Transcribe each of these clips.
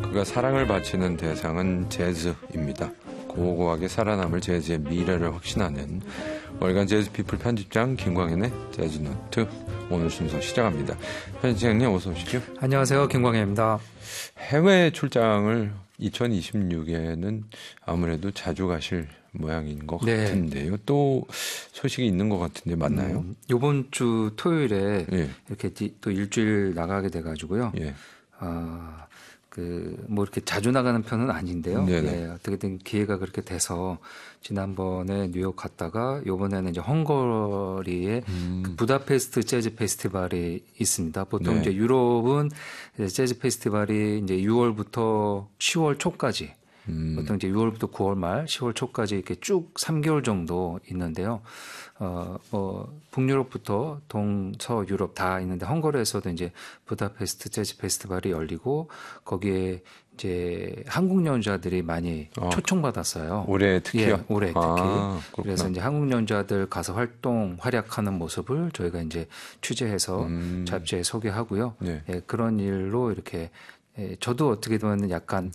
그가 사랑을 바치는 대상은 재즈입니다. 고고하게 살아남을 재즈의 미래를 확신하는 월간 재즈피플 편집장 김광현의 재즈노트 오늘 순서 시작합니다. 편집장님 어서 오시죠. 안녕하세요. 김광현입니다. 해외 출장을 2026에는 아무래도 자주 가실 모양인 것 같은데요. 또 소식이 있는 것 같은데 맞나요? 이번 주 토요일에 이렇게 또 일주일 나가게 돼가지고요. 뭐 이렇게 자주 나가는 편은 아닌데요. 어떻게든 기회가 그렇게 돼서 지난번에 뉴욕 갔다가 이번에는 이제 헝가리에 그 부다페스트 재즈 페스티벌이 있습니다. 보통 이제 유럽은 재즈 페스티벌이 이제 6월부터 10월 초까지 보통 이제 6월부터 9월 말, 10월 초까지 이렇게 쭉 3개월 정도 있는데요. 북유럽부터 동서 유럽 다 있는데 헝가리에서도 이제 부다페스트 재즈 페스티벌이 열리고 거기에 이제 한국 연주자들이 많이 초청받았어요. 올해 특히요? 올해 특히. 그래서 이제 한국 연주자들 가서 활약하는 모습을 저희가 이제 취재해서 잡지에 소개하고요. 그런 일로 이렇게 저도 어떻게 보면 약간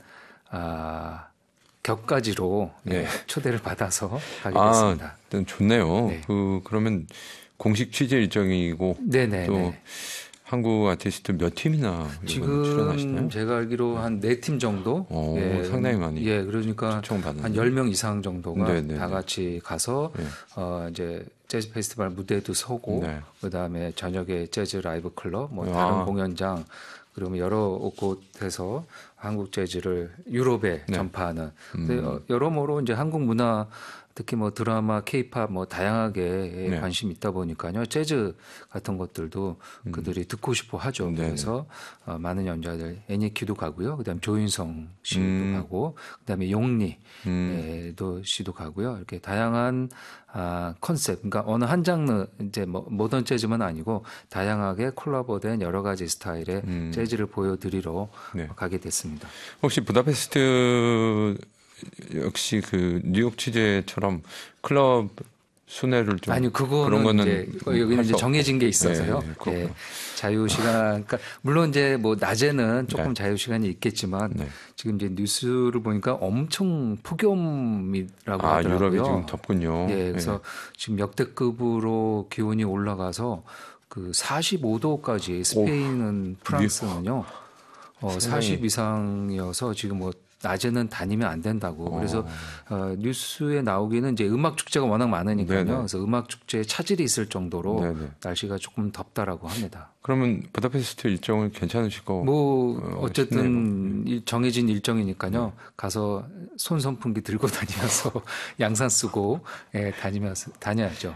격가지로 초대를 받아서 가게 됐습니다. 좋네요. 그러면 공식 취재 일정이고 또 한국 아티스트 몇 팀이나 지금 출연하시나요? 제가 알기로 한 4팀 정도. 상당히 많이. 그러니까 한 10명 이상 정도가 다 같이 가서 이제 재즈 페스티벌 무대에도 서고 그다음에 저녁에 재즈 라이브 클럽, 다른 공연장 그러면 여러 곳에서 한국 재즈를 유럽에 전파하는 여러모로 이제 한국 문화 특히 드라마, 케이팝 다양하게 관심이 있다 보니까요. 재즈 같은 것들도 그들이 듣고 싶어 하죠. 그래서 많은 연주자들 애니키도 가고요. 그다음에 조윤성 씨도 가고 그다음에 용리 씨도 가고요. 이렇게 다양한 컨셉, 그러니까 어느 한 장르 이제 모던 재즈만 아니고 다양하게 콜라보된 여러 가지 스타일의 재즈를 보여드리러 가게 됐습니다. 혹시 부다페스트 역시 그 뉴욕 취재처럼 클럽 순회를 좀 그런 거는 이제 여기는 이제 정해진 게 있어서요. 자유 시간, 그러니까 물론 이제 낮에는 조금 자유 시간이 있겠지만 지금 이제 뉴스를 보니까 엄청 폭염이라고 하더라고요. 유럽이 지금 덥군요. 그래서 지금 역대급으로 기온이 올라가서 그 45도까지 스페인은 프랑스는요. 40 이상이어서 지금 낮에는 다니면 안 된다고. 그래서 뉴스에 나오기는 이제 음악 축제가 워낙 많으니까요. 그래서 음악 축제에 차질이 있을 정도로 날씨가 조금 덥다라고 합니다. 그러면 부다페스트 일정은 괜찮으실 거? 어쨌든 정해진 일정이니까요. 가서 손 선풍기 들고 다니면서 양산 쓰고 다녀야죠.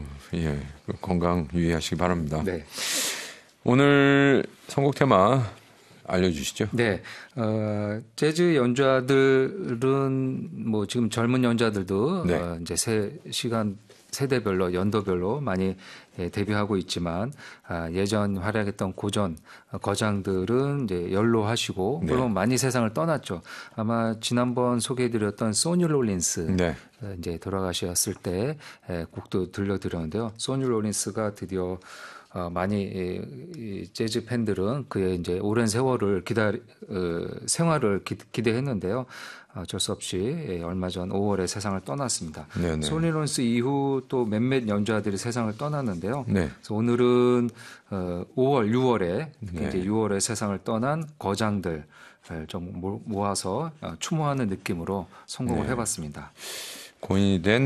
건강 유의하시기 바랍니다. 오늘 선곡 테마 알려주시죠. 재즈 연주자들은 지금 젊은 연주자들도 이제 세대별로 연도별로 많이 데뷔하고 있지만 예전 활약했던 고전 거장들은 이제 연로하시고 물론 많이 세상을 떠났죠. 아마 지난번 소개해드렸던 소니 롤린스 이제 돌아가셨을 때 곡도 들려드렸는데요. 소니 롤린스가 드디어 많이 재즈 팬들은 그의 이제 오랜 세월을 생활을 기대했는데요. 어쩔 수 없이 얼마 전 5월에 세상을 떠났습니다. 소니 롤린스 이후 또 몇몇 연주자들이 세상을 떠났는데요. 그래서 오늘은 5월, 6월에 이제 6월에 세상을 떠난 거장들 좀 모아서 추모하는 느낌으로 선곡을 해봤습니다. 고인이 된